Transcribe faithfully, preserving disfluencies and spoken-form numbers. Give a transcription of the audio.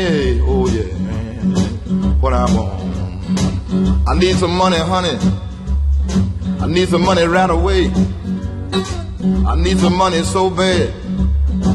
Hey, oh yeah, man, what I want. I need some money, honey. I need some money right away. I need some money so bad.